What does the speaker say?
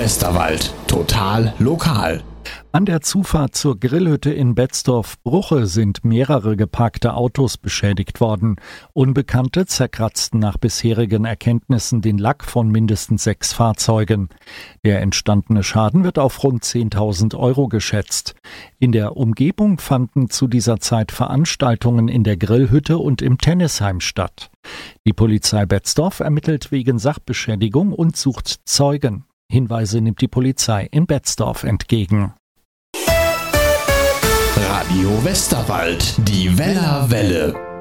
Westerwald. Total lokal. An der Zufahrt zur Grillhütte in Betzdorf-Bruche sind mehrere geparkte Autos beschädigt worden. Unbekannte zerkratzten nach bisherigen Erkenntnissen den Lack von mindestens 6 Fahrzeugen. Der entstandene Schaden wird auf rund 10.000 Euro geschätzt. In der Umgebung fanden zu dieser Zeit Veranstaltungen in der Grillhütte und im Tennisheim statt. Die Polizei Betzdorf ermittelt wegen Sachbeschädigung und sucht Zeugen. Hinweise nimmt die Polizei in Betzdorf entgegen. Radio Westerwald, die Wellerwelle.